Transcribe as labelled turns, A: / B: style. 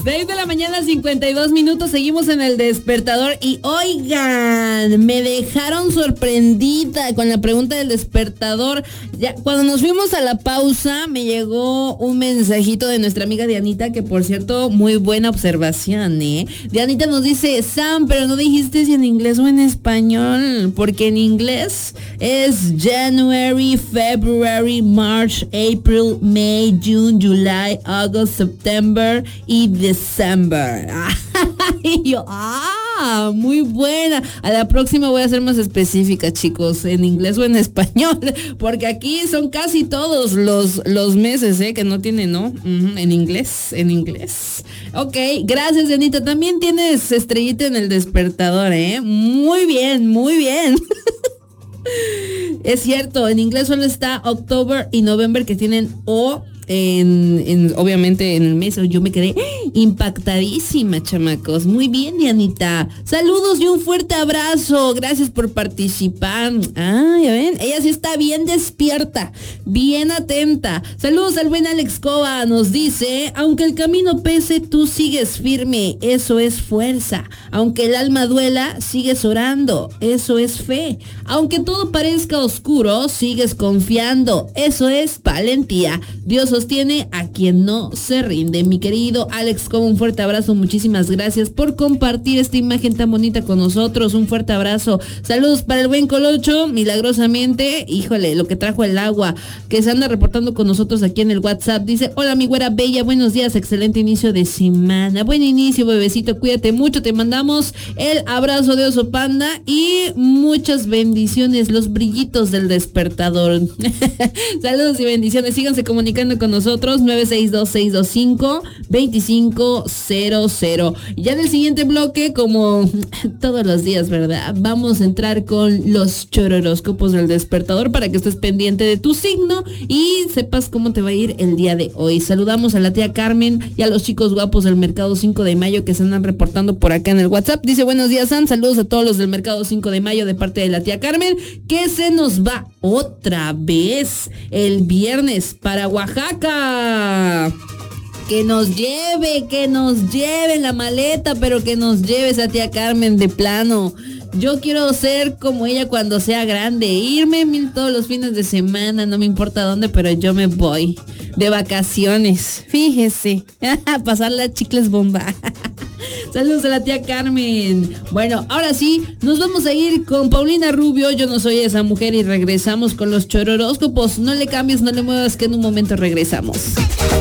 A: 6 de la mañana, 52 minutos, seguimos en el despertador y oigan, me dejaron sorprendida con la pregunta del despertador. Ya, cuando nos fuimos a la pausa, me llegó un mensajito de nuestra amiga Dianita, que por cierto, muy buena observación, Dianita nos dice, Sam, pero no dijiste si en inglés o en español, porque en inglés es January, February, March, April, May, June, July, August, September y December. Y yo, muy buena. A la próxima voy a ser más específica, chicos, en inglés o en español, porque aquí son casi todos los meses, que no tienen, ¿no? En inglés. Ok, gracias, Dianita. También tienes estrellita en el despertador, Muy bien. Es cierto, en inglés solo está October y November, que tienen O obviamente en el mes. Yo me quedé impactadísima, chamacos. Muy bien, Dianita. Saludos y un fuerte abrazo. Gracias por participar. Ya ven, ella sí está bien despierta, bien atenta. Saludos al buen Alex Cova. Nos dice, aunque el camino pese, tú sigues firme. Eso es fuerza. Aunque el alma duela, sigues orando. Eso es fe. Aunque todo parezca oscuro, sigues confiando. Eso es valentía. Dios sostiene a quien no se rinde. Mi querido Alex, como un fuerte abrazo, muchísimas gracias por compartir esta imagen tan bonita con nosotros. Un fuerte abrazo. Saludos para el buen Colocho, milagrosamente, híjole, lo que trajo el agua, que se anda reportando con nosotros aquí en el WhatsApp. Dice, hola mi güera bella, buenos días, excelente inicio de semana. Buen inicio, bebecito, cuídate mucho, te mandamos el abrazo de oso panda y muchas bendiciones, los brillitos del despertador. Saludos y bendiciones, síganse comunicando con nosotros, 962-625-2500. Ya en el siguiente bloque, como todos los días, ¿verdad? Vamos a entrar con los chororóscopos del despertador para que estés pendiente de tu signo y sepas cómo te va a ir el día de hoy. Saludamos a la tía Carmen y a los chicos guapos del Mercado 5 de Mayo que se andan reportando por acá en el WhatsApp. Dice, buenos días, San. Saludos a todos los del Mercado 5 de Mayo de parte de la tía Carmen, que se nos va otra vez el viernes para Oaxaca. Que nos lleve la maleta, pero que nos lleve esa tía Carmen de plano. Yo quiero ser como ella cuando sea grande, irme todos los fines de semana, no me importa dónde, pero yo me voy de vacaciones, fíjese, pasar las chicles bomba. Saludos a la tía Carmen. Bueno, ahora sí, nos vamos a ir con Paulina Rubio, Yo no soy esa mujer, y regresamos con los chororóscopos. No le cambies, no le muevas, que en un momento regresamos.